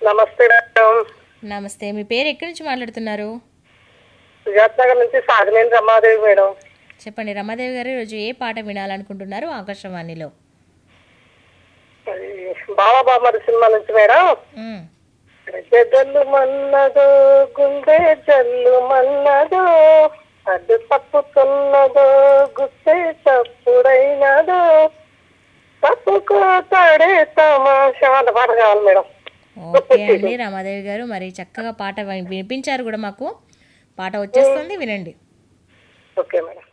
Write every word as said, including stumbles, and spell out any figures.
నమస్తే మేడం. నమస్తే, మీ పేరు ఎక్కడి నుంచి మాట్లాడుతున్నారు? సుజాత్ నగర్ నుంచి సాగలేని రమాదేవి మేడం. చెప్పండి రమాదేవి గారు, ఈరోజు ఏ పాట వినాలనుకుంటున్నారు ఆకాశవాణిలో? అది బావా బామ్మడి సినిమా నుంచి మేడం. మ్మ్. జల్లు మన్నదో గుండె జల్లు మన్నదో, అడ్డు తప్పుతున్నదో గుస్తే తప్పుడైనదో, తప్పుకోతాడే తమాషా అన్న పాట కావాలి మేడం. ఓకే అండి రమాదేవి గారు, మరి చక్కగా పాట వి- వినిపించారు కూడా మాకు. పాట వచ్చేస్తుంది, వినండి. Okay madam.